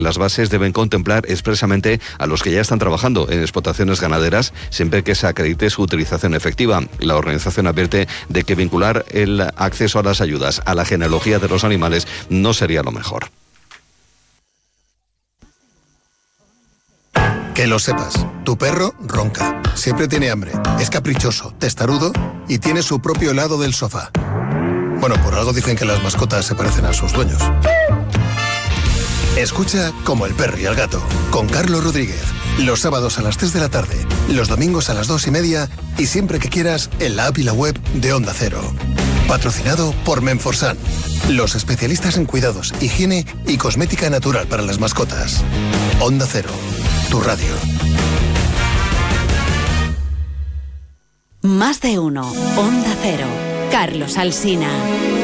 Las bases deben contemplar expresamente a los que ya están trabajando en explotaciones ganaderas, siempre que se acredite su utilización efectiva. La organización advierte de que vincular el acceso a las ayudas a la genealogía de los animales no sería lo mejor. Que lo sepas, tu perro ronca, siempre tiene hambre, es caprichoso, testarudo y tiene su propio helado del sofá. Bueno, por algo dicen que las mascotas se parecen a sus dueños. Escucha Como el perro y el gato, con Carlos Rodríguez. Los sábados a las 3 de la tarde, los domingos a las 2:30 y siempre que quieras en la app y la web de Onda Cero. Patrocinado por Menforsan, los especialistas en cuidados, higiene y cosmética natural para las mascotas. Onda Cero, tu radio. Más de uno. Onda Cero. Carlos Alsina.